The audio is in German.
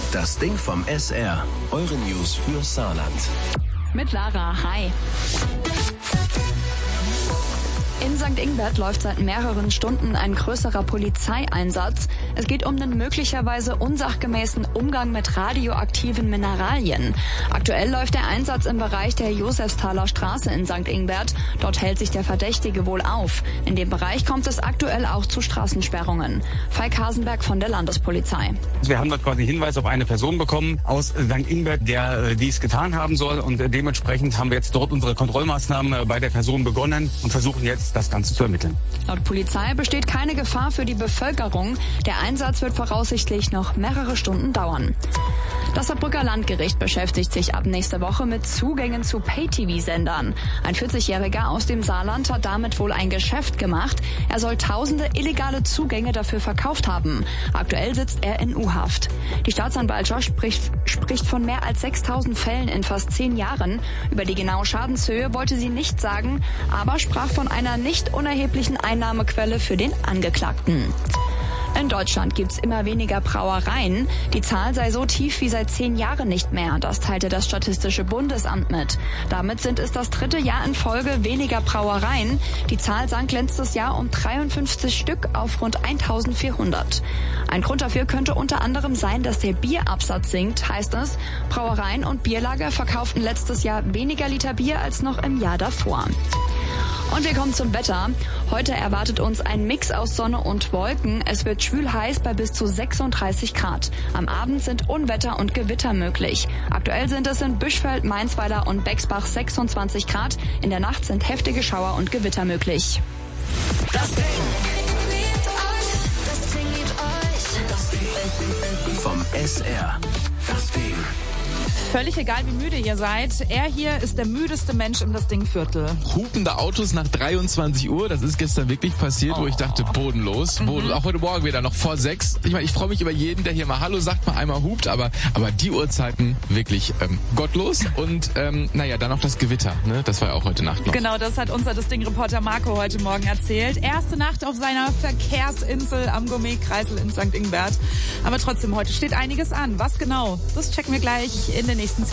Das Ding vom SR. Eure News für Saarland. Mit Lara, hi. In St. Ingbert läuft seit mehreren Stunden ein größerer Polizeieinsatz. Es geht um den möglicherweise unsachgemäßen Umgang mit radioaktiven Mineralien. Aktuell läuft der Einsatz im Bereich der Josefsthaler Straße in St. Ingbert. Dort hält sich der Verdächtige wohl auf. In dem Bereich kommt es aktuell auch zu Straßensperrungen. Falk Hasenberg von der Landespolizei. Wir haben dort quasi Hinweis auf eine Person bekommen aus St. Ingbert, der dies getan haben soll. Und dementsprechend haben wir jetzt dort unsere Kontrollmaßnahmen bei der Person begonnen und versuchen jetzt, das Ganze zu ermitteln. Laut Polizei besteht keine Gefahr für die Bevölkerung. Der Einsatz wird voraussichtlich noch mehrere Stunden dauern. Das Saarbrücker Landgericht beschäftigt sich ab nächster Woche mit Zugängen zu Pay-TV-Sendern. Ein 40-Jähriger aus dem Saarland hat damit wohl ein Geschäft gemacht. Er soll tausende illegale Zugänge dafür verkauft haben. Aktuell sitzt er in U-Haft. Die Staatsanwaltschaft spricht von mehr als 6.000 Fällen in fast 10 Jahren. Über die genaue Schadenshöhe wollte sie nicht sagen, aber sprach von einer nicht unerheblichen Einnahmequelle für den Angeklagten. In Deutschland gibt's immer weniger Brauereien. Die Zahl sei so tief wie seit 10 Jahren nicht mehr. Das teilte das Statistische Bundesamt mit. Damit sind es das 3. Jahr in Folge weniger Brauereien. Die Zahl sank letztes Jahr um 53 Stück auf rund 1.400. Ein Grund dafür könnte unter anderem sein, dass der Bierabsatz sinkt, heißt es. Brauereien und Bierlager verkauften letztes Jahr weniger Liter Bier als noch im Jahr davor. Und wir kommen zum Wetter. Heute erwartet uns ein Mix aus Sonne und Wolken. Es wird schwül heiß bei bis zu 36 Grad. Am Abend sind Unwetter und Gewitter möglich. Aktuell sind es in Büschfeld, Mainzweiler und Bexbach 26 Grad. In der Nacht sind heftige Schauer und Gewitter möglich. Das Ding vom SR. Das Ding. Völlig egal, wie müde ihr seid. Er hier ist der müdeste Mensch im Das Ding-Viertel. Hupende Autos nach 23 Uhr, das ist gestern wirklich passiert, wo ich dachte, bodenlos. Auch heute Morgen wieder noch vor 6. Ich meine, ich freue mich über jeden, der hier mal Hallo sagt, mal einmal hupt, aber die Uhrzeiten wirklich gottlos. Und dann noch das Gewitter, ne? Das war ja auch heute Nacht noch. Genau, das hat unser Das Ding-Reporter Marco heute Morgen erzählt. Erste Nacht auf seiner Verkehrsinsel am Gourmet-Kreisel in St. Ingbert. Aber trotzdem, heute steht einiges an. Was genau? Das checken wir gleich in den nächsten